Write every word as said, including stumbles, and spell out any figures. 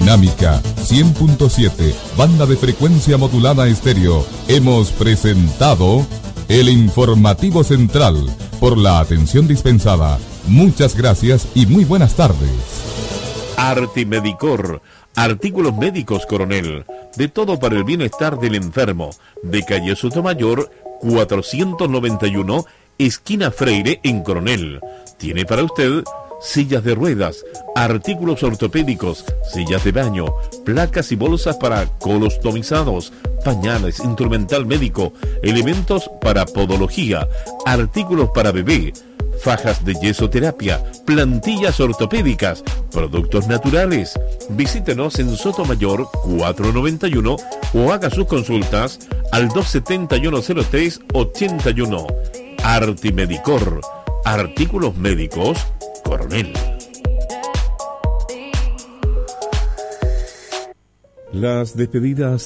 Dinámica cien punto siete, banda de frecuencia modulada estéreo. Hemos presentado el informativo central. Por la atención dispensada, muchas gracias y muy buenas tardes. Artimedicor, artículos médicos, Coronel, de todo para el bienestar del enfermo, de calle Sotomayor cuatrocientos noventa y uno, esquina Freire, en Coronel. Tiene para usted sillas de ruedas, artículos ortopédicos, sillas de baño, placas y bolsas para colostomizados, pañales, instrumental médico, elementos para podología, artículos para bebé, fajas de yesoterapia, plantillas ortopédicas, productos naturales. Visítenos en Sotomayor cuatrocientos noventa y uno o haga sus consultas al dos setenta y uno cero tres ochenta y uno. Artimedicor, artículos médicos, Coronel. Las despedidas